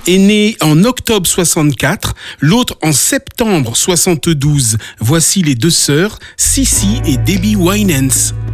est née en octobre 64, l'autre en septembre 72. Voici les deux sœurs, Cissy et Debbie Winans.